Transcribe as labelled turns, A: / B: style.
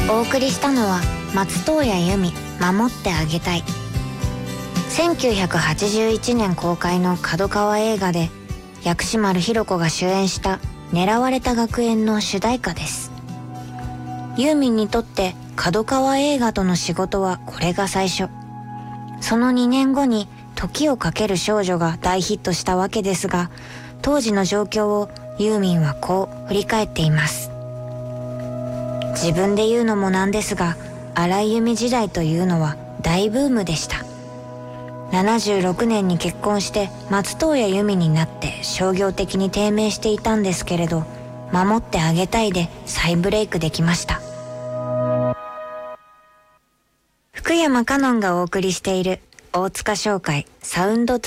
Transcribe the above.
A: お送りしたのは松任谷由実、守ってあげたい。1981年公開の角川映画で薬師丸ひろ子が主演した狙われた学園の主題歌です。ユーミンにとって角川映画との仕事はこれが最初。その2年後に時をかける少女が大ヒットしたわけですが、当時の状況をユーミンはこう振り返っています。自分で言うのもなんですが、荒井由実時代というのは大ブームでした。76年に結婚して松任谷由実になって商業的に低迷していたんですけれど、守ってあげたいで再ブレイクできました。福山カノンがお送りしている大塚商会サウンド